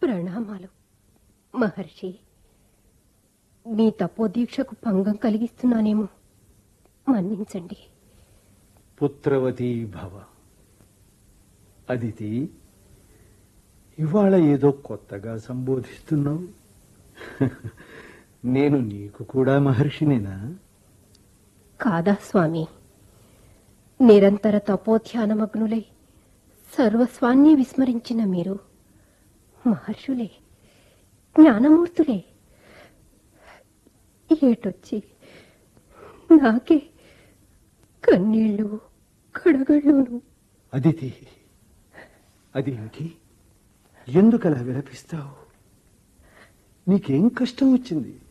ప్రణామాలు మహర్షి. మీ తపోదీక్షకు భంగం కలిగిస్తున్నానేమో, మన్నించండి. పుత్రవతీ భవ. అదితి, ఇవాళ ఏదో కొత్తగా సంబోధిస్తున్నావు. నేను నీకు కూడా మహర్షినేనా? కాదా స్వామి, నిరంతర తపోధ్యానమగ్నులై సర్వస్వాన్ని విస్మరించిన మీరు మహర్షులే, జ్ఞానమూర్తులే. ఏటొచ్చి నాకే కన్నీళ్ళు కడగళ్ళును. అదితి, అదేమిటి? ఎందుకలా విలపిస్తావు? నీకేం కష్టం వచ్చింది?